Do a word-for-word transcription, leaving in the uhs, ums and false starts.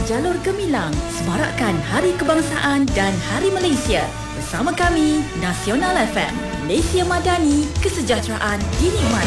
Jalur Gemilang, semarakkan Hari Kebangsaan dan Hari Malaysia. Bersama kami, Nasional F M, Malaysia Madani, kesejahteraan dinikmati.